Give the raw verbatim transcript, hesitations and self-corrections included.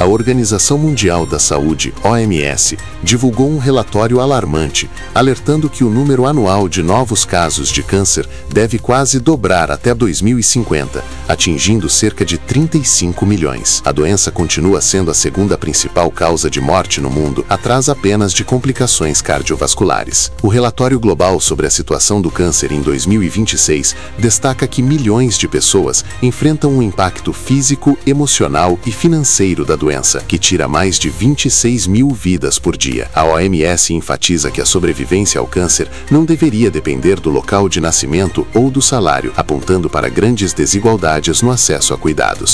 A Organização Mundial da Saúde, O M S, divulgou um relatório alarmante, alertando que o número anual de novos casos de câncer deve quase dobrar até dois mil e cinquenta, atingindo cerca de trinta e cinco milhões. A doença continua sendo a segunda principal causa de morte no mundo, atrás apenas de complicações cardiovasculares. O relatório global sobre a situação do câncer em dois mil e vinte e seis destaca que milhões de pessoas enfrentam um impacto físico, emocional e financeiro da doença, que tira mais de vinte e seis mil vidas por dia. A O M S enfatiza que a sobrevivência ao câncer não deveria depender do local de nascimento ou do salário, apontando para grandes desigualdades no acesso a cuidados.